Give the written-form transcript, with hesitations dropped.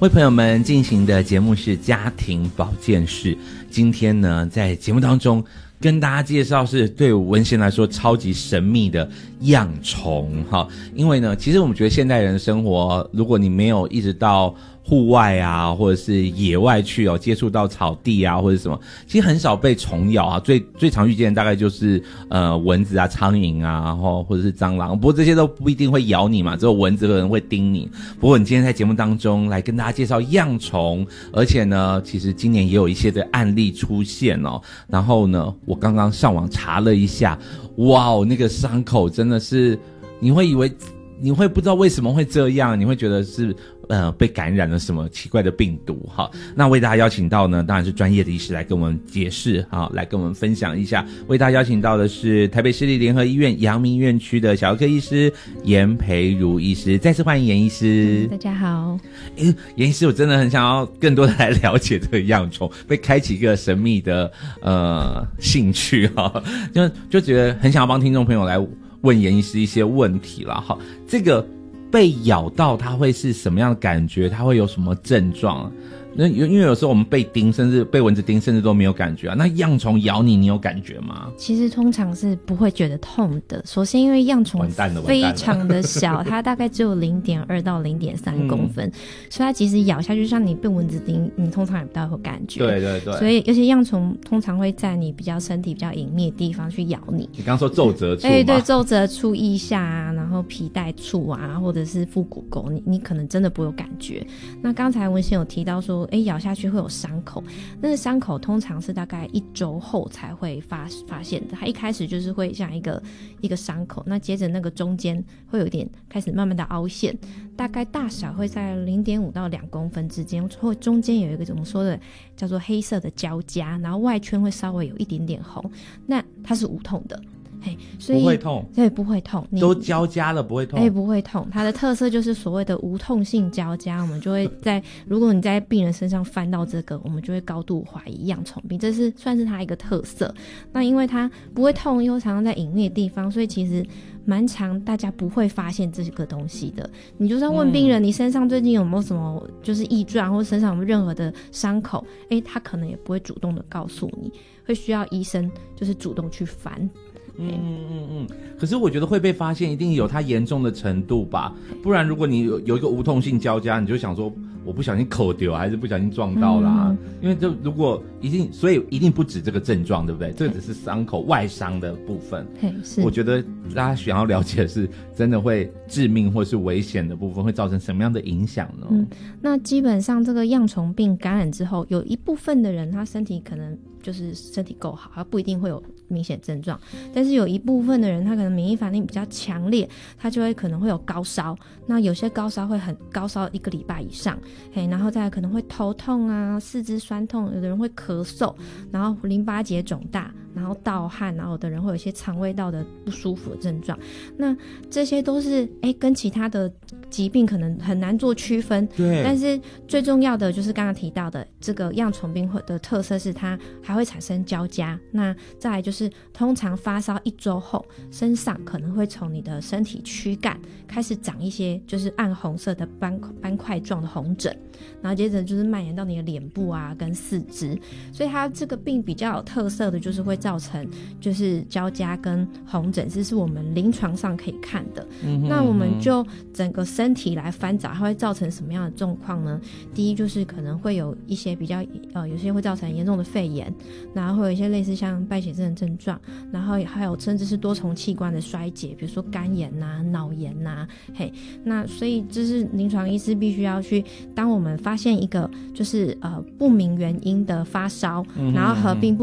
为朋友们进行的节目是家庭保健室。今天呢，在节目当中跟大家介绍是对文贤来说超级神秘的恙虫哈。因为呢，其实我们觉得现代人的生活，如果你没有一直到户外啊，或者是野外去接触到草地啊，或者什么，其实很少被虫咬啊。最常遇见的大概就是蚊子啊、苍蝇啊，或者是蟑螂。不过这些都不一定会咬你嘛，只有蚊子可能会叮你。不过你今天在节目当中来跟大家介绍恙虫，而且呢，其实今年也有一些的案例出现哦。然后呢，我刚刚上网查了一下，哇哦，那个伤口真的是，你会不知道为什么会这样，你会觉得是被感染了什么奇怪的病毒哈。那为大家邀请到呢，当然是专业的医师来跟我们解释哈，来跟我们分享一下。为大家邀请到的是台北市立联合医院阳明院区的小儿科医师严培如医师，再次欢迎严医师。 大家好。 严医师，我真的很想要更多的来了解这个恙虫，被开启一个神秘的兴趣哈，就觉得很想要帮听众朋友来问严医师一些问题啦哈。这个被咬到它会是什么样的感觉？它会有什么症状？因为有时候我们被叮，甚至被蚊子叮，甚至都没有感觉啊。那恙虫咬你有感觉吗？ 其实通常是不会觉得痛的。首先，因为恙虫非常的小，它大概只有0.2到0.3公分，所以它其实咬下去，像你被蚊子叮，你通常也不大会有感觉。对对对。所以，而且恙虫通常会在你比较身体比较隐秘的地方去咬你。 你刚刚说皱褶处吗？ 对，皱褶处、腋下啊，然后皮带处啊，或者是腹股沟，你可能真的不会有感觉。那刚才文贤有提到说，咬下去会有伤口，那个伤口通常是大概1周后才会发现的。它一开始就是会像一个伤口，那接着那个中间会有点开始慢慢的凹陷，大概大小会在0.5到2公分之间，或中间有一个怎么说的叫做黑色的交加，然后外圈会稍微有一点点红，那它是无痛的。所以不会痛， 对，不会痛， 都交加了不会痛， 不会痛。它的特色就是所谓的无痛性交加，我们就会如果你在病人身上翻到这个，我们就会高度怀疑恙虫病，这是算是它一个特色。那因为它不会痛，又常常在隐秘的地方，所以其实蛮常大家不会发现这个东西的。你就算问病人，你身上最近有没有什么就是异状，或身上有没有任何的伤口，他可能也不会主动的告诉你，会需要医生就是主动去翻。 可是我觉得会被发现一定有它严重的程度吧，不然如果你有一个无痛性交加，你就想说我不小心口丢还是不小心撞到啦，因为这如果所以一定不止这个症状，对不对？这个只是伤口外伤的部分。我觉得大家想要了解的是真的会致命或是危险的部分会造成什么样的影响呢？ 那基本上这个恙虫病感染之后，有一部分的人他身体可能就是身体够好，他不一定会有明显症状，但是有一部分的人他可能免疫反应比较强烈，他就会可能会有高烧，那有些高烧会很高烧1个礼拜以上，然后再来可能会头痛啊、四肢酸痛，有的人会咳嗽，然后淋巴结肿大，然后盗汗，然后有的人会有一些肠胃道的不舒服的症状。那这些都是跟其他的疾病可能很难做区分，对。但是最重要的就是刚刚提到的这个恙虫病的特色是它还会产生交加，那再来就是通常发烧1周后，身上可能会从你的身体躯干开始长一些就是暗红色的斑块状的红疹，然后接着就是蔓延到你的脸部啊跟四肢，所以它这个病比较有特色的就是会造成就是交加跟红疹，这是我们临床上可以看的。那我们就整个身体来翻找它会造成什么样的状况呢？第一就是可能会有一些比较有些会造成严重的肺炎，然后会有一些类似像败血症的症状，然后还有甚至是多重器官的衰竭，比如说肝炎啊、脑炎啊，那所以这是临床医师必须要去，当我们发现一个就是不明原因的发烧，然后合并不